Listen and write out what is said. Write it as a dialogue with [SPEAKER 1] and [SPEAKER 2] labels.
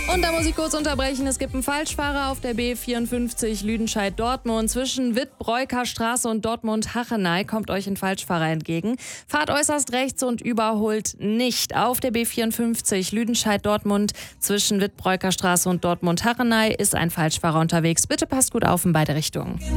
[SPEAKER 1] Und da muss ich kurz unterbrechen. Es gibt einen Falschfahrer auf der B54 Lüdenscheid-Dortmund. Zwischen Wittbräuker-Straße und Dortmund-Hachenay kommt euch ein Falschfahrer entgegen. Fahrt äußerst rechts und überholt nicht. Auf der B54 Lüdenscheid-Dortmund zwischen Wittbräuker-Straße und Dortmund-Hachenay ist ein Falschfahrer unterwegs. Bitte passt gut auf in beide Richtungen.